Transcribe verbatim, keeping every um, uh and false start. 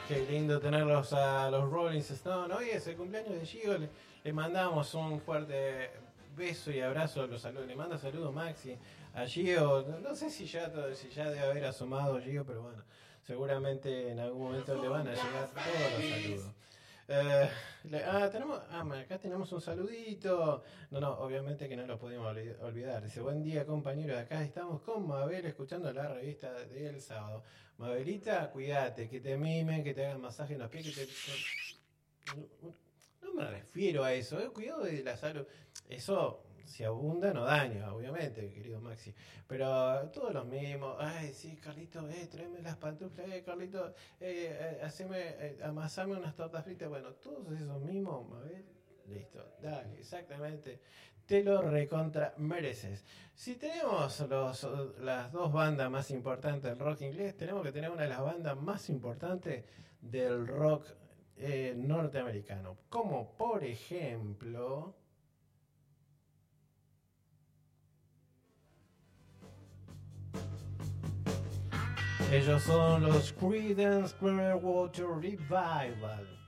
Qué lindo tenerlos a los Rolling Stones. Hoy es el cumpleaños de Gio. Le, le mandamos un fuerte beso y abrazo. Los saludos. Le manda saludos Maxi a Gio. No sé si ya, si ya debe haber asomado Gio, pero bueno, seguramente en algún momento le van a llegar todos los saludos. Eh, le- ah, tenemos, ah, acá tenemos un saludito. No, no, obviamente que no lo podemos olvidar. Dice, buen día compañeros, acá estamos con Mabel escuchando la revista del sábado. Mabelita, cuídate, que te mimen, que te hagan masaje en los pies, que te... No me refiero a eso, eh, cuidado de la salud. Eso, si abunda, no daña, obviamente, querido Maxi. Pero todos los mismos, ay, sí, Carlito, eh, tráeme las pantuflas, eh, Carlito, eh, eh, haceme, eh, amasame unas tortas fritas. Bueno, todos esos mismos, Mabel, listo, dale, exactamente. Te lo recontra mereces. Si tenemos los, las dos bandas más importantes del rock inglés, tenemos que tener una de las bandas más importantes del rock eh, norteamericano. Como por ejemplo. Ellos son los Creedence Clearwater Revival.